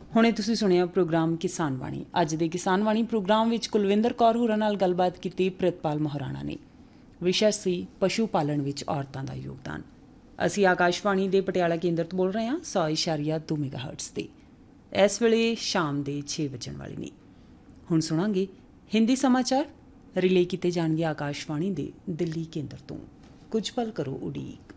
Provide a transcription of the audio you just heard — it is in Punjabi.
ਹੁਣੇ ਤੁਸੀਂ ਸੁਣਿਆ ਪ੍ਰੋਗਰਾਮ ਕਿਸਾਨ ਬਾਣੀ। ਅੱਜ ਦੇ ਕਿਸਾਨ ਬਾਣੀ ਪ੍ਰੋਗਰਾਮ ਵਿੱਚ ਕੁਲਵਿੰਦਰ ਕੌਰ ਹੋਰਾਂ ਨਾਲ ਗੱਲਬਾਤ ਕੀਤੀ ਪ੍ਰਿਤਪਾਲ ਮਹਾਰਾਣਾ ਨੇ। ਵਿਸ਼ਾ ਸੀ ਪਸ਼ੂ ਪਾਲਣ ਵਿੱਚ ਔਰਤਾਂ ਦਾ ਯੋਗਦਾਨ। ਅਸੀਂ ਆਕਾਸ਼ਵਾਣੀ ਦੇ ਪਟਿਆਲਾ ਕੇਂਦਰ ਤੋਂ ਬੋਲ ਰਹੇ ਹਾਂ 100.2 ਮੈਗਾਹਰਟਜ਼ 'ਤੇ। ਇਸ ਵੇਲੇ ਸ਼ਾਮ ਦੇ 6 ਵੱਜਣ ਵਾਲੇ ਨੇ। ਹੁਣ ਸੁਣਾਂਗੇ ਹਿੰਦੀ ਸਮਾਚਾਰ ਰਿਲੇ ਕੀਤੇ ਜਾਣਗੇ ਆਕਾਸ਼ਵਾਣੀ ਦੇ ਦਿੱਲੀ ਕੇਂਦਰ ਤੋਂ। ਕੁਝ ਪਲ ਕਰੋ ਉਡੀਕ।